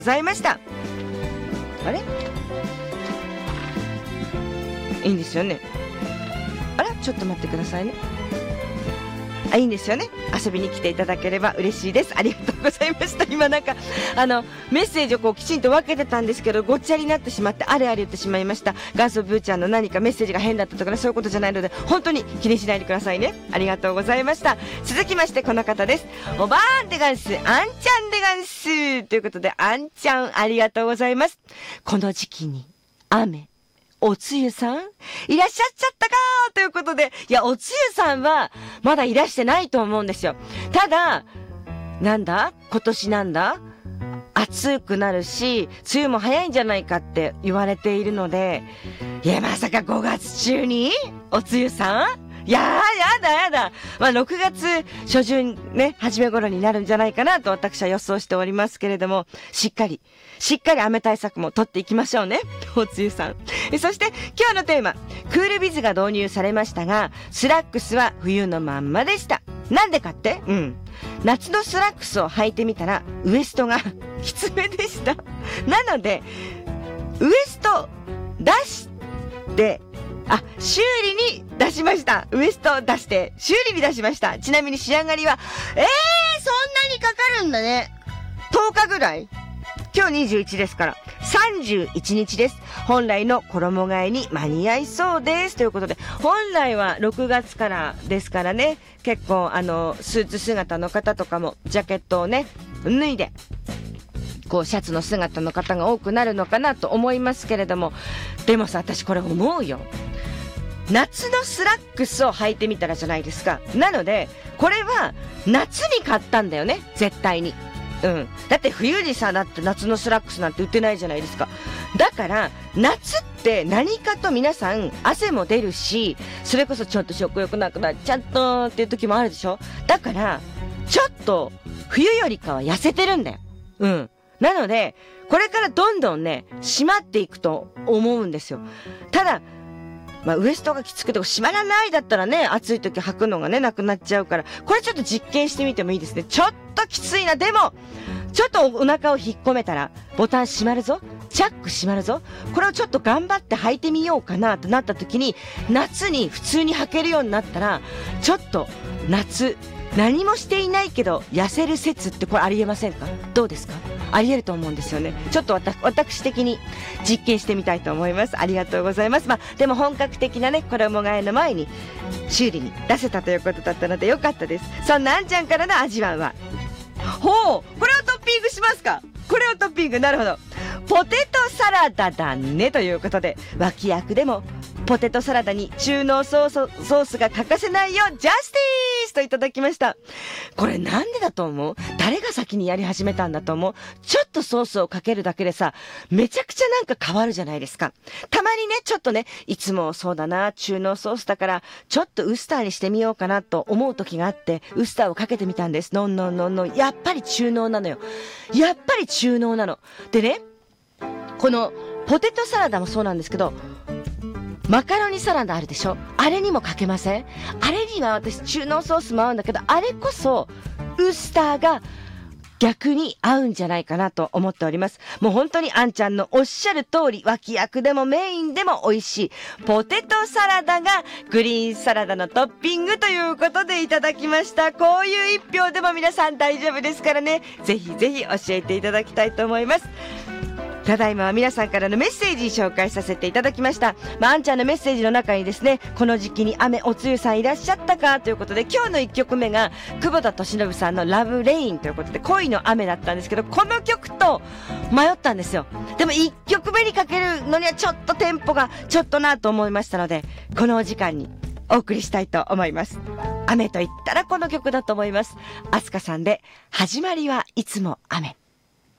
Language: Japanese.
ございました。あれいいんですよね。あらちょっと待ってくださいね。いいんですよね。遊びに来ていただければ嬉しいです。ありがとうございました。今なんかメッセージをこうきちんと分けてたんですけど、ごっちゃになってしまってあれあれ言ってしまいました。元祖ブーちゃんの何かメッセージが変だったとかね、そういうことじゃないので本当に気にしないでくださいね。ありがとうございました。続きましてこの方です。おばーんでがんす、あんちゃんでがんすということで、あんちゃんありがとうございます。この時期に雨おつゆさんいらっしゃっちゃったかーということで、いや、おつゆさんはまだいらしてないと思うんですよ。ただ、なんだ今年なんだ暑くなるし、梅雨も早いんじゃないかって言われているので、いや、まさか5月中におつゆさんやだ。まあ、6月初旬ね、初め頃になるんじゃないかなと私は予想しておりますけれども、しっかり雨対策も取っていきましょうね、おつゆさん。そして今日のテーマ、クールビズが導入されましたが、スラックスは冬のまんまでした。なんでかって？夏のスラックスを履いてみたら、ウエストがきつめでした。なので、ウエスト出して、修理に出しました。ウエストを出して、修理に出しました。ちなみに仕上がりは、そんなにかかるんだね。10日ぐらい？今日21ですから、31日です。本来の衣替えに間に合いそうです。ということで、本来は6月からですからね、結構スーツ姿の方とかも、ジャケットをね、脱いで、こうシャツの姿の方が多くなるのかなと思いますけれども、でもさ、私これ思うよ。夏のスラックスを履いてみたらじゃないですか。なのでこれは夏に買ったんだよね、絶対に。だって冬にさ、だって夏のスラックスなんて売ってないじゃないですか。だから夏って何かと皆さん汗も出るし、それこそちょっと食欲なくなっちゃったっていう時もあるでしょ。だからちょっと冬よりかは痩せてるんだよ。なのでこれからどんどんね締まっていくと思うんですよ。ただウエストがきつくて締まらないだったらね、暑い時履くのがねなくなっちゃうから、これちょっと実験してみてもいいですね。ちょっときついな。でもちょっとお腹を引っ込めたらボタン閉まるぞ、チャック閉まるぞ、これをちょっと頑張って履いてみようかなとなった時に、夏に普通に履けるようになったら、ちょっと夏何もしていないけど痩せる説ってこれありえませんか？どうですか？ありえると思うんですよね。ちょっと私的に実験してみたいと思います。ありがとうございます。でも本格的なね衣替えの前に修理に出せたということだったのでよかったです。そんなあんちゃんからの味わんは、これをトッピングしますか？これをトッピング、なるほど。ポテトサラダだねということで、脇役でもポテトサラダに中濃ソースが欠かせないよ、ジャスティースといただきました。これなんでだと思う？誰が先にやり始めたんだと思う？ちょっとソースをかけるだけでさ、めちゃくちゃなんか変わるじゃないですか。たまにね、ちょっとね、いつもそうだな、中濃ソースだからちょっとウスターにしてみようかなと思う時があって、ウスターをかけてみたんです。ノン、やっぱり中濃なのよ。やっぱり中濃なの。でね、このポテトサラダもそうなんですけど、マカロニサラダあるでしょ、あれにもかけません？あれには私中濃ソースも合うんだけど、あれこそウスターが逆に合うんじゃないかなと思っております。もう本当にあんちゃんのおっしゃる通り、脇役でもメインでも美味しいポテトサラダがグリーンサラダのトッピングということでいただきました。こういう一票でも皆さん大丈夫ですからね、ぜひぜひ教えていただきたいと思います。ただいまは皆さんからのメッセージ紹介させていただきました。あんちゃんのメッセージの中にですね、この時期に雨おつゆさんいらっしゃったかということで、今日の1曲目が久保田利伸さんのラブレインということで、恋の雨だったんですけど、この曲と迷ったんですよ。でも1曲目にかけるのにはちょっとテンポがちょっとなと思いましたので、このお時間にお送りしたいと思います。雨と言ったらこの曲だと思います。あすかさんで始まりはいつも雨。